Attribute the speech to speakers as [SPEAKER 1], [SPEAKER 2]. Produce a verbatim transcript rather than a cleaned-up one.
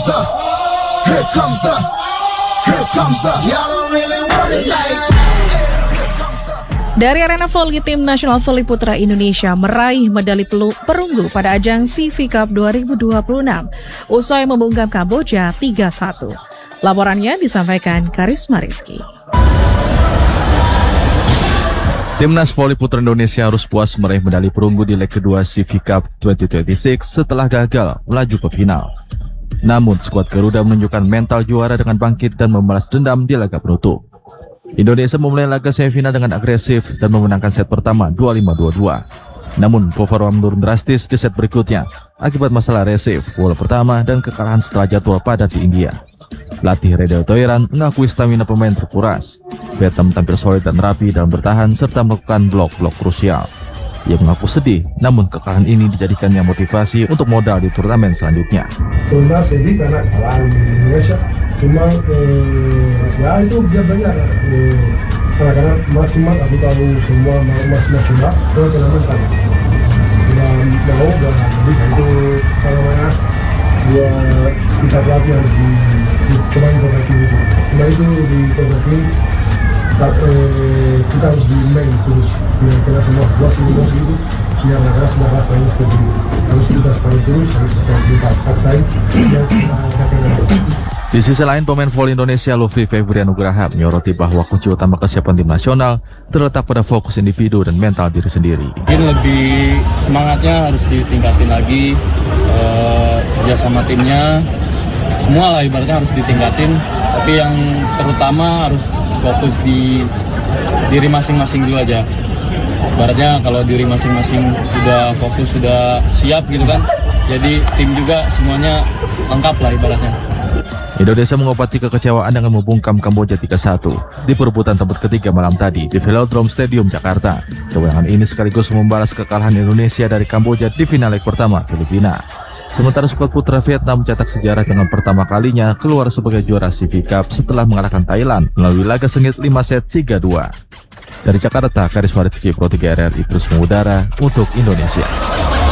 [SPEAKER 1] the, here comes the, here comes the, y'all don't really want it like that.
[SPEAKER 2] Dari arena voli, tim nasional voli putra Indonesia meraih medali perunggu pada ajang C V Cup dua ribu dua puluh enam usai membungkam Kamboja tiga satu. Laporannya disampaikan Karisma Rizky.
[SPEAKER 3] Timnas voli putra Indonesia harus puas meraih medali perunggu di leg kedua C V Cup dua ribu dua puluh enam setelah gagal melaju ke final. Namun skuad Garuda menunjukkan mental juara dengan bangkit dan membalas dendam di laga penutup. Indonesia memulai laga semifinal dengan agresif dan memenangkan set pertama dua lima dua dua. Namun performa menurun drastis di set berikutnya akibat masalah resif bola pertama dan kekalahan setelah jadwal padat di India. Pelatih Redel Toiran mengakui stamina pemain terkuras. Vietnam tampil solid dan rapi dalam bertahan serta melakukan blok-blok krusial. Ia mengaku sedih, namun kekalahan ini dijadikannya motivasi untuk modal di turnamen selanjutnya.
[SPEAKER 4] Sebenarnya sedih karena kalah di Indonesia, cuma eh, ya itu dia belajar. Eh, karena maksimal aku tahu semua maksimal coba, kalau turnamen kalah. Dan mau dan bisa itu kalau mana dua kita pelatih harus coba diperbaiki itu. Cuma itu diperbaiki. Kita harus di main terus biar kita semua puas emosi itu biar mereka sudah rasanya seperti itu. Harus kita separuh terus, harus kita paksain biar kita akan.
[SPEAKER 3] Di sisi lain, pemain voli Indonesia Lufri Febrian Nugraha menyoroti bahwa kunci utama kesiapan tim nasional terletak pada fokus individu dan mental diri sendiri.
[SPEAKER 5] Mungkin lebih semangatnya harus ditingkatin lagi, uh, kerjasama timnya, semua lah ibaratnya harus ditingkatin. Tapi yang terutama harus fokus di diri masing-masing dulu aja. Ibaratnya kalau diri masing-masing sudah fokus, sudah siap gitu kan, jadi tim juga semuanya lengkap lah ibaratnya.
[SPEAKER 3] Indonesia mengobati kekecewaan dengan membungkam Kamboja tiga satu di perebutan tempat ketiga malam tadi di Velodrome Stadium Jakarta. Kemenangan ini sekaligus membalas kekalahan Indonesia dari Kamboja di final leg pertama Filipina. Sementara skuad putra Vietnam mencetak sejarah dengan pertama kalinya keluar sebagai juara C V Cup setelah mengalahkan Thailand melalui laga sengit lima set tiga dua. Dari Jakarta, Karisma Rizky Pro tiga R R I terus mengudara untuk Indonesia.